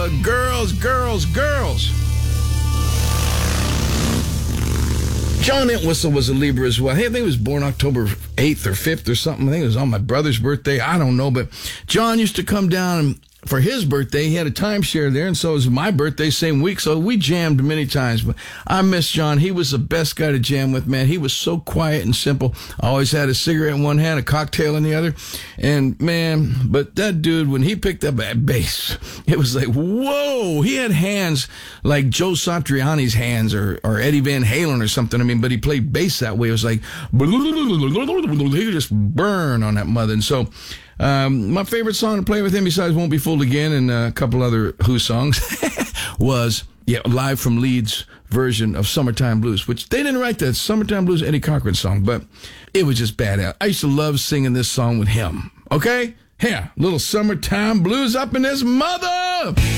girls. John Entwistle was a Libra as well. Hey, I think he was born October 8th or 5th or something. I think it was on my brother's birthday. I don't know, but John used to come down for his birthday. He had a timeshare there, and so it was my birthday same week, so we jammed many times. But I miss John. He was the best guy to jam with, man. He was so quiet and simple. Always had a cigarette in one hand, a cocktail in the other. And, man, but that dude, when he picked up that bass, it was like, whoa. He had hands like Joe Satriani's hands or Eddie Van Halen or something. I mean, but he played bass that way. It was like, he could just burn on that mother. And so, my favorite song to play with him, besides Won't Be Fooled Again and a couple other Who songs, was Live from Leeds version of Summertime Blues, which they didn't write that. Summertime Blues, Eddie Cochran song, but it was just badass. I used to love singing this song with him. Okay? Here, little Summertime Blues up in this mother!